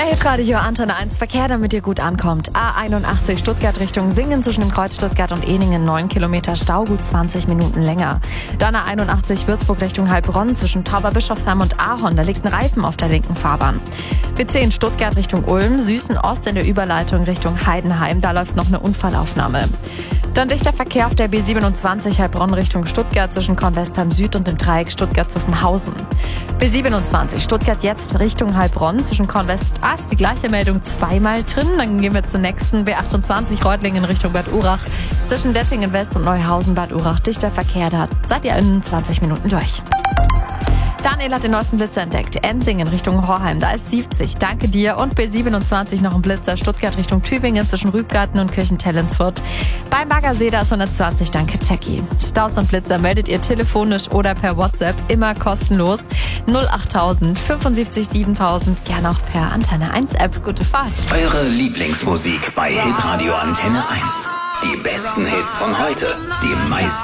Der Hitradio Antenne 1 Verkehr, damit ihr gut ankommt. A81 Stuttgart Richtung Singen zwischen dem Kreuz Stuttgart und Ehningen 9 Kilometer Stau, gut 20 Minuten länger. Dann A81 Würzburg Richtung Heilbronn zwischen Tauberbischofsheim und Ahorn, da liegt ein Reifen auf der linken Fahrbahn. B10 Stuttgart Richtung Ulm, Süßen Ost in der Überleitung Richtung Heidenheim, da läuft noch eine Unfallaufnahme. Dann dichter Verkehr auf der B27 Heilbronn Richtung Stuttgart zwischen Kornwestheim Süd und dem Dreieck Stuttgart-Zuffenhausen. B27 Stuttgart jetzt Richtung Heilbronn zwischen Kornwest. Ist die gleiche Meldung zweimal drin. Dann gehen wir zur nächsten B28 Reutlingen Richtung Bad Urach. Zwischen Dettingen West und Neuhausen Bad Urach dichter Verkehr. Da seid ihr in 20 Minuten durch. Daniel hat den neuesten Blitzer entdeckt. Ensingen Richtung Horheim, da ist 70. Danke dir. Und B27 noch ein Blitzer. Stuttgart Richtung Tübingen zwischen Rübgarten und Kirchentellensfurt. Beim Baggersee, da ist 120. Danke, Jackie. Staus und Blitzer meldet ihr telefonisch oder per WhatsApp. Immer kostenlos. 08000 75 7000. Gerne auch per Antenne 1 App. Gute Fahrt. Eure Lieblingsmusik bei Hitradio Antenne 1. Die besten Hits von heute. Die meisten